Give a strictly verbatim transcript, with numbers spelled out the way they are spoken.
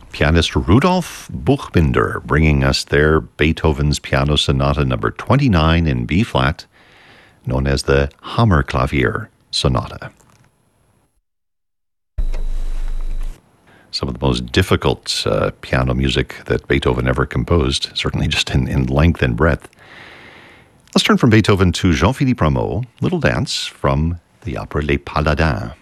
Pianist Rudolf Buchbinder bringing us there Beethoven's Piano Sonata number twenty-nine in B-flat, known as the Hammerklavier Sonata. Some of the most difficult uh, piano music that Beethoven ever composed, certainly just in, in length and breadth. Let's turn from Beethoven to Jean-Philippe Rameau, Little Dance from the opera Les Paladins.